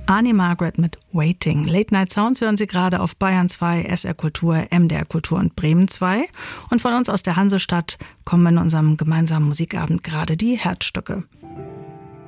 Annie Margaret mit Waiting. Late Night Sounds hören Sie gerade auf Bayern 2, SR Kultur, MDR Kultur und Bremen 2. Und von uns aus der Hansestadt kommen in unserem gemeinsamen Musikabend gerade die Herzstücke.